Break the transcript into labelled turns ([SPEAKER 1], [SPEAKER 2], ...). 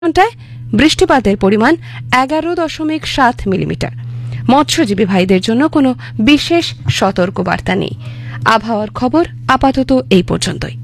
[SPEAKER 1] ঘণ্টায় বৃষ্টিপাতের পরিমাণ 11.7 মিলিমিটার। মৎস্যজীবী ভাইদের জন্য কোনো বিশেষ সতর্কবার্তা নেই। আবহাওয়ার খবর আপাতত এই পর্যন্তই।